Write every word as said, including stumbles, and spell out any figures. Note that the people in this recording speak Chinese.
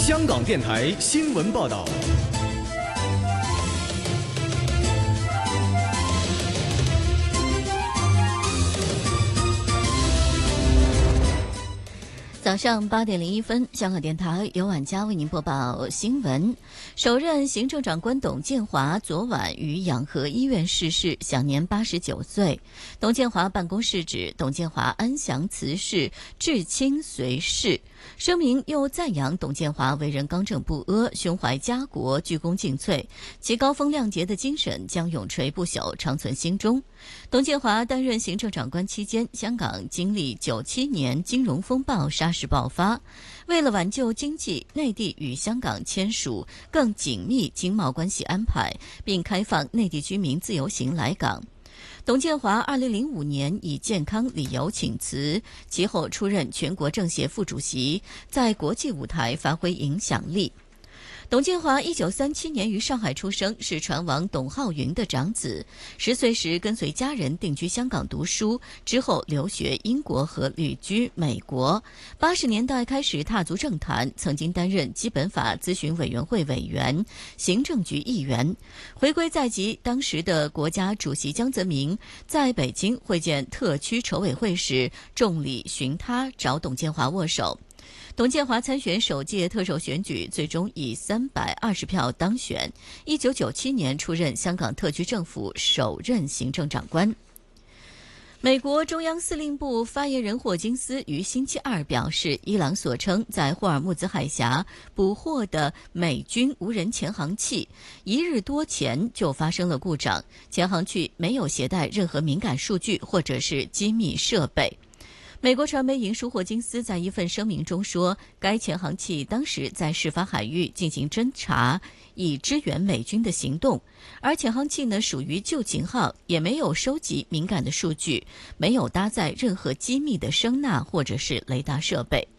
香港电台新闻报道。 早上八点零一分，香港电台由晚佳为您播报新闻。首任行政长官董建华昨晚于养和医院逝世，享年八十九岁。董建华办公室指董建华安详辞世，至亲随逝。声明又赞扬董建华为人刚正不阿，胸怀家国，鞠躬尽瘁，其高风亮节的精神将永垂不朽，长存心中。董建华担任行政长官期间，香港经历九七年金融风暴沙士爆发，为了挽救经济，内地与香港签署更紧密经贸关系安排，并开放内地居民自由行来港。董建华二零零五年以健康理由请辞，其后出任全国政协副主席，在国际舞台发挥影响力。董建华一九三七年于上海出生，是船王董浩云的长子。十岁时跟随家人定居香港读书，之后留学英国和旅居美国。八十年代开始踏足政坛，曾经担任基本法咨询委员会委员、行政局议员。回归在即，当时的国家主席江泽民在北京会见特区筹委会时，重礼寻他，找董建华握手。董建华参选首届特首选举，最终以三百二十票当选。一九九七年出任香港特区政府首任行政长官。美国中央司令部发言人霍金斯于星期二表示，伊朗所称在霍尔木兹海峡捕获的美军无人潜航器一日多前就发生了故障，潜航器没有携带任何敏感数据或者是机密设备。美国传媒引述霍金斯在一份声明中说，该潜航器当时在事发海域进行侦察，以支援美军的行动，而潜航器呢属于旧型号，也没有收集敏感的数据，没有搭载任何机密的声纳或者是雷达设备。